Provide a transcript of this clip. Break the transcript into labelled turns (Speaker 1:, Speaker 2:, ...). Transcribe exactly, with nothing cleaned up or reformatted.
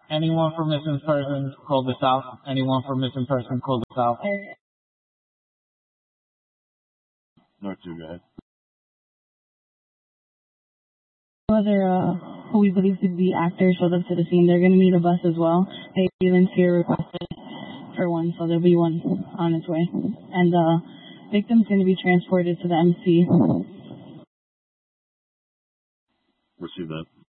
Speaker 1: Anyone for missing person, call this out. Anyone for missing person, call this out.
Speaker 2: Not too bad.
Speaker 3: Other, uh, who we believe to be actors showed up to the scene. They're going to need a bus as well. Hey, Evans here requested for one, so there'll be one on its way. And the victim's going to be transported to the M C.
Speaker 2: Receive that.